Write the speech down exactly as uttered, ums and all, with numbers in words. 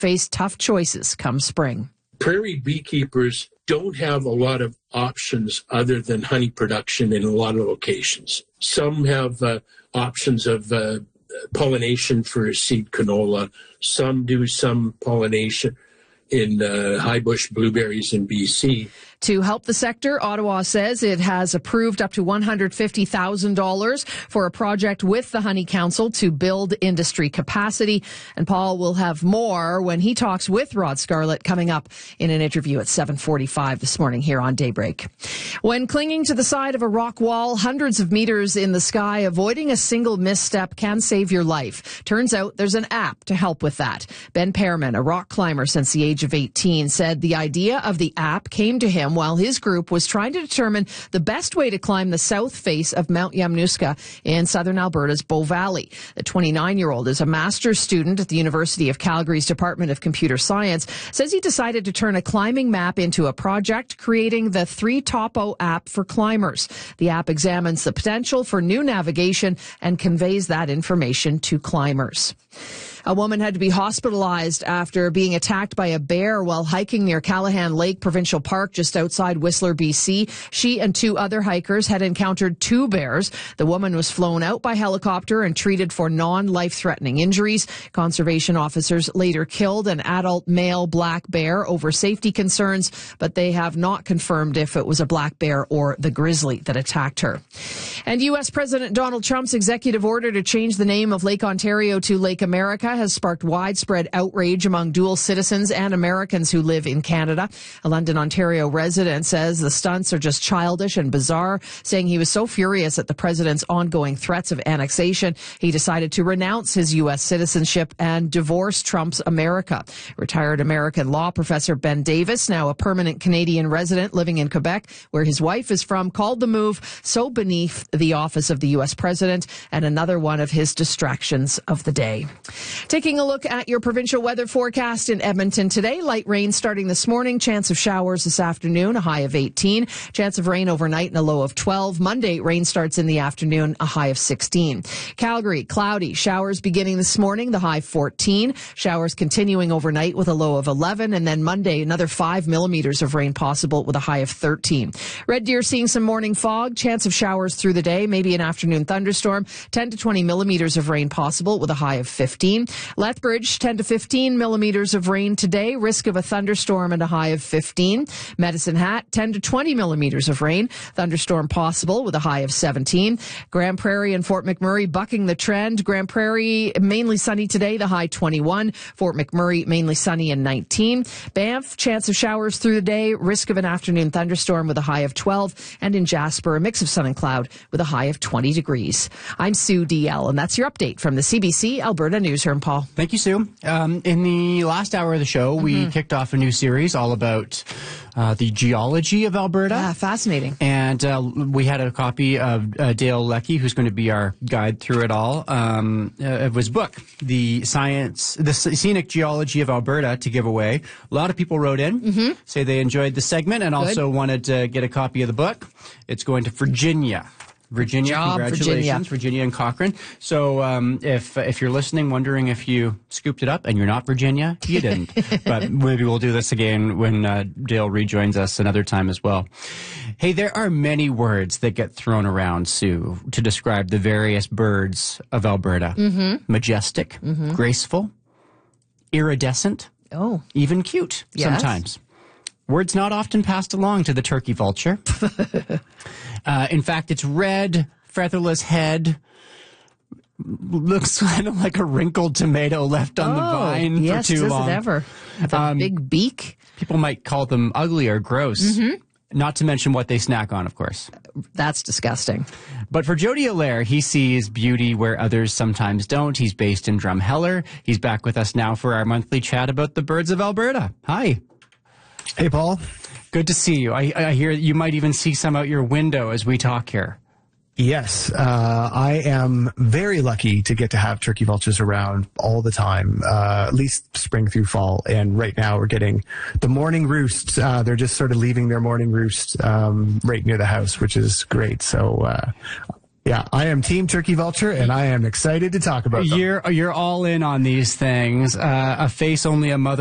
face tough choices come spring. Prairie beekeepers don't have a lot of options other than honey production in a lot of locations. Some have uh, options of uh, pollination for seed canola. Some do some pollination in uh, high bush blueberries in B C. To help the sector, Ottawa says it has approved up to one hundred fifty thousand dollars for a project with the Honey Council to build industry capacity. And Paul will have more when he talks with Rod Scarlett coming up in an interview at seven forty-five this morning here on Daybreak. When clinging to the side of a rock wall hundreds of meters in the sky, avoiding a single misstep can save your life. Turns out there's an app to help with that. Ben Pearman, a rock climber since the age of eighteen, said the idea of the app came to him while his group was trying to determine the best way to climb the south face of Mount Yamnuska in southern Alberta's Bow Valley. The twenty-nine-year-old is a master's student at the University of Calgary's Department of Computer Science, says he decided to turn a climbing map into a project, creating the three Topo app for climbers. The app examines the potential for new navigation and conveys that information to climbers. A woman had to be hospitalized after being attacked by a bear while hiking near Callahan Lake Provincial Park just outside Whistler, B C. She and two other hikers had encountered two bears. The woman was flown out by helicopter and treated for non-life-threatening injuries. Conservation officers later killed an adult male black bear over safety concerns, but they have not confirmed if it was a black bear or the grizzly that attacked her. And U S President Donald Trump's executive order to change the name of Lake Ontario to Lake America has sparked widespread outrage among dual citizens and Americans who live in Canada. A London, Ontario resident says the stunts are just childish and bizarre, saying he was so furious at the president's ongoing threats of annexation, he decided to renounce his U S citizenship and divorce Trump's America. Retired American law professor Ben Davis, now a permanent Canadian resident living in Quebec, where his wife is from, called the move so beneath the office of the U S president and another one of his distractions of the day. Taking a look at your provincial weather forecast in Edmonton today. Light rain starting this morning. Chance of showers this afternoon, a high of eighteen. Chance of rain overnight and a low of twelve. Monday, rain starts in the afternoon, a high of sixteen. Calgary, cloudy. Showers beginning this morning, the high fourteen. Showers continuing overnight with a low of eleven. And then Monday, another five millimeters of rain possible with a high of thirteen. Red Deer seeing some morning fog. Chance of showers through the day, maybe an afternoon thunderstorm. ten to twenty millimeters of rain possible with a high of fifteen. Lethbridge, ten to fifteen millimeters of rain today, risk of a thunderstorm and a high of fifteen. Medicine Hat, ten to twenty millimeters of rain, thunderstorm possible with a high of seventeen. Grand Prairie and Fort McMurray bucking the trend. Grand Prairie, mainly sunny today, the high twenty-one. Fort McMurray, mainly sunny and nineteen. Banff, chance of showers through the day, risk of an afternoon thunderstorm with a high of twelve. And in Jasper, a mix of sun and cloud with a high of twenty degrees. I'm Sue D L, and that's your update from the C B C Alberta Newsroom. Paul. Thank you, Sue. Um, in the last hour of the show, mm-hmm. we kicked off a new series all about uh, the geology of Alberta. Yeah, fascinating. And uh, we had a copy of uh, Dale Leckie, who's going to be our guide through it all, um, uh, of his book, The Science, The Scenic Geology of Alberta, to give away. A lot of people wrote in, mm-hmm. say they enjoyed the segment and Good. also wanted to get a copy of the book. It's going to Virginia. Virginia, job, congratulations, Virginia. Virginia and Cochrane. So um, if if you're listening, wondering if you scooped it up and you're not Virginia, you didn't. But maybe we'll do this again when uh, Dale rejoins us another time as well. Hey, there are many words that get thrown around, Sue, to describe the various birds of Alberta. Mm-hmm. Majestic, mm-hmm. graceful, iridescent, oh, even cute yes. sometimes. Words not often passed along to the turkey vulture. uh, in fact, its red, featherless head looks kind of like a wrinkled tomato left on oh, the vine yes, for too does long. It ever? With a um, big beak. People might call them ugly or gross. Mm-hmm. Not to mention what they snack on, of course. That's disgusting. But for Jody Allaire, he sees beauty where others sometimes don't. He's based in Drumheller. He's back with us now for our monthly chat about the birds of Alberta. Hi. Hey, Paul. Good to see you. I, I hear you might even see some out your window as we talk here. Yes, uh, I am very lucky to get to have turkey vultures around all the time, uh, at least spring through fall. And right now we're getting the morning roost. Uh, they're just sort of leaving their morning roost um, right near the house, which is great. So uh, Yeah, I am Team Turkey Vulture, and I am excited to talk about them. You're, you're all in on these things. Uh, a face only a mother